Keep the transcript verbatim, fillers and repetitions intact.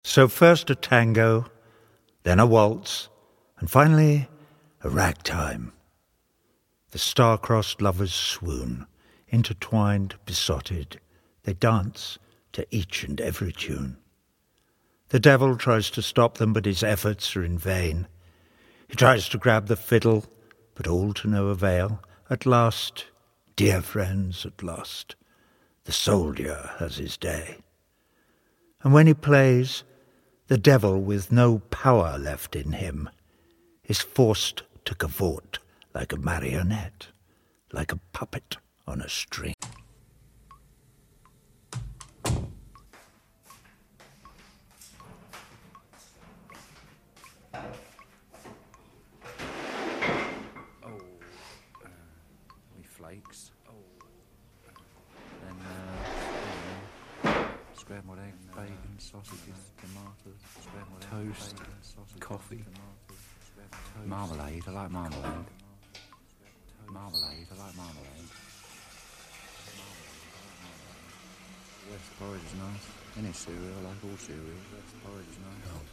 So first a tango, then a waltz, and finally a ragtime. The star-crossed lovers swoon, intertwined, besotted. They dance to each and every tune. The devil tries to stop them, but his efforts are in vain. He tries to grab the fiddle, but all to no avail. At last, dear friends, at last, the soldier has his day. And when he plays, the devil, with no power left in him, is forced to cavort like a marionette, like a puppet on a string. Flakes. Oh. Then uh, scrambled egg, bacon, sausages, tomatoes, scrambled toast, egg, bacon, sausage, coffee, tomatoes, marmalade. I like marmalade. Marmalade. I like marmalade. West porridge is nice. Any cereal, I like all cereal. West porridge is nice.